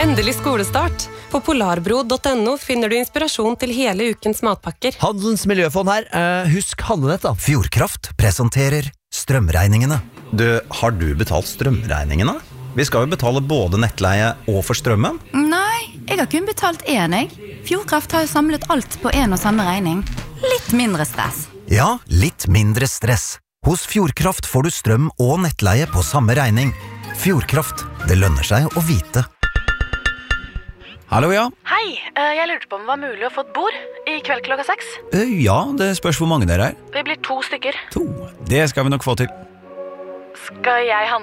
Endelig skolestart. På polarbro.no finner du inspirasjon til hele ukens matpakker. Handelens miljøfond her. Husk handlenett da. Fjordkraft presenterer strømregningene. Du, har du betalt strømregningene? Vi skal jo betale både nettleie og for strømmen. Nei, jeg har kun betalt én, jeg. Fjordkraft har jo samlet alt på en og samme regning. Litt mindre stress. Ja, litt mindre stress. Hos Fjordkraft får du strøm og nettleie på samme regning. Fjordkraft, det lønner seg å vite. Hallo, ja. Hei, jeg lurte på om det var mulig å få et bord i kveld klokka 6. Ja, det spørs hvor mange dere er. Vi blir 2 stykker. 2. Det skal vi nok få til. Skal jeg handle?